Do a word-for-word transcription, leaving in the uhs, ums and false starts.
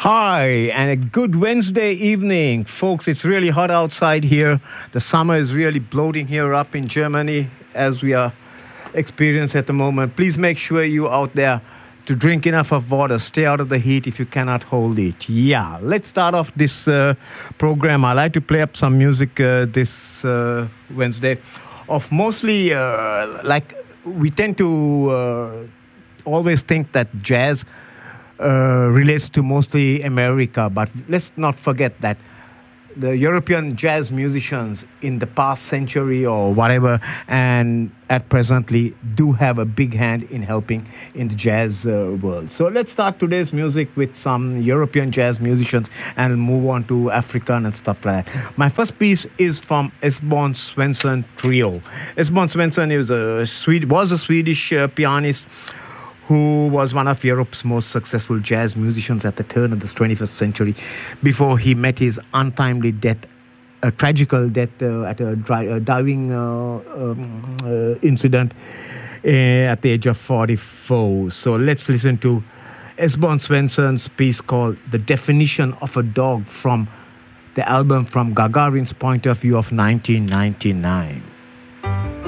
Hi, and a good Wednesday evening. Folks, it's really hot outside here. The summer is really bloating here up in Germany as we are experiencing at the moment. Please make sure you out there to drink enough of water. Stay out of the heat if you cannot hold it. Yeah, let's start off this uh, program. I like to play up some music uh, this uh, Wednesday of mostly uh, like we tend to uh, always think that jazz Uh, relates to mostly America, but let's not forget that the European jazz musicians in the past century or whatever and at presently do have a big hand in helping in the jazz uh, world. So let's start today's music with some European jazz musicians and move on to African and stuff like that. My first piece is from Esbjörn Svensson Trio. Esbjörn Svensson is a Swede, was a Swedish uh, pianist who was one of Europe's most successful jazz musicians at the turn of the twenty-first century before he met his untimely death, a tragical death uh, at a, dry, a diving uh, um, uh, incident uh, at the age of forty-four. So let's listen to Esbjörn Svensson's piece called The Definition of a Dog from the album From Gagarin's Point of View of nineteen ninety-nine.